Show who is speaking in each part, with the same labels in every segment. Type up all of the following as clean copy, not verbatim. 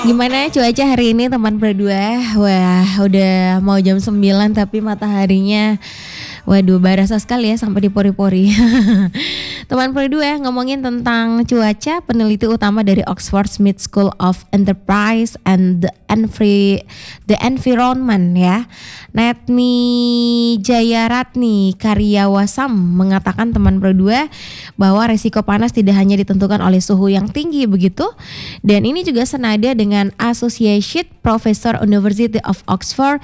Speaker 1: Gimana cuaca hari ini teman berdua? Wah, udah mau jam 9 tapi mataharinya waduh berasa sekali ya sampai di pori-pori. Teman berdua ngomongin tentang cuaca, peneliti utama dari Oxford Smith School of Enterprise and the Environment ya, Netmi Jayaratni Karyawasam mengatakan teman berdua bahwa resiko panas tidak hanya ditentukan oleh suhu yang tinggi begitu, dan ini juga senada dengan Associate Professor University of Oxford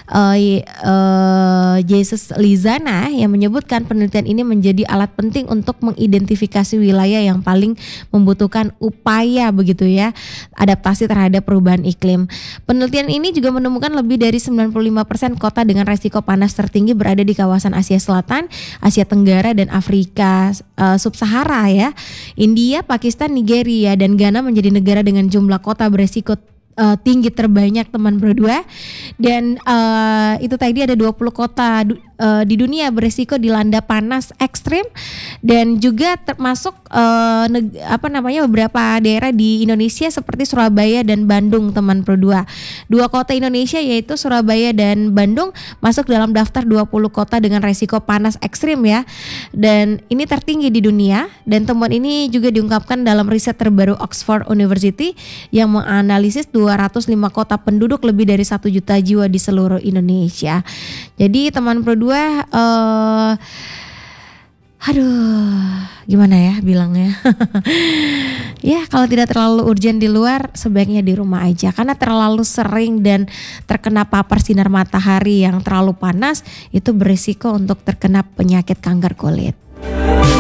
Speaker 1: Jesus Lizana yang menyebutkan penelitian ini menjadi alat penting untuk mengidentifikasi wilayah yang paling membutuhkan upaya begitu ya adaptasi terhadap perubahan iklim. Penelitian ini juga menemukan lebih dari 95% kota dengan resiko panas tertinggi berada di kawasan Asia Selatan, Asia Tenggara dan Afrika Sub-Sahara ya. India, Pakistan, Nigeria dan Ghana menjadi negara dengan jumlah kota beresiko tinggi terbanyak teman berdua, dan itu tadi ada 20 kota di dunia beresiko dilanda panas ekstrim, dan juga termasuk beberapa daerah di Indonesia seperti Surabaya dan Bandung teman berdua. Dua kota Indonesia yaitu Surabaya dan Bandung masuk dalam daftar 20 kota dengan resiko panas ekstrim ya, dan ini tertinggi di dunia, dan temuan ini juga diungkapkan dalam riset terbaru Oxford University yang menganalisis 205 kota penduduk lebih dari 1 juta jiwa di seluruh Indonesia. Jadi teman berdua gimana ya bilangnya? Ya kalau tidak terlalu urgent di luar sebaiknya di rumah aja, karena terlalu sering dan terkena papar sinar matahari yang terlalu panas itu berisiko untuk terkena penyakit kanker kulit.